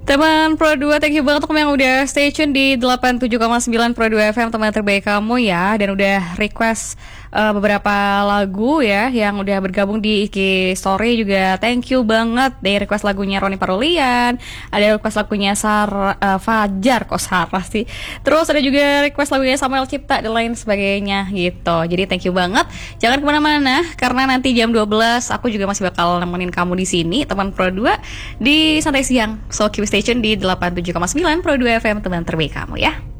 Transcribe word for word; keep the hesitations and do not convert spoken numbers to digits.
Teman Pro dua, thank you banget untuk yang udah stay tune di delapan puluh tujuh koma sembilan Pro dua F M, teman terbaik kamu ya. Dan udah request uh, beberapa lagu ya, yang udah bergabung di I G Story juga. Thank you banget. Dari request lagunya Roni Parulian, ada request lagunya Sar, uh, Fajar, kok Sarah sih. Terus ada juga request lagunya Samuel Cipta dan lain sebagainya gitu. Jadi thank you banget. Jangan kemana-mana, karena nanti jam dua belas aku juga masih bakal nemenin kamu di sini, teman Pro dua, di Santai Siang. So keep stay tune di delapan puluh tujuh koma sembilan Pro dua F M, teman terbaik kamu ya.